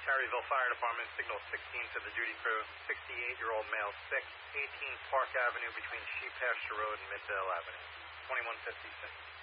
Terryville Fire Department, signal 16 to the duty crew. 68-year-old male, sick, 18 Park Avenue between Sheep Pasture Road and Middale Avenue. 2156.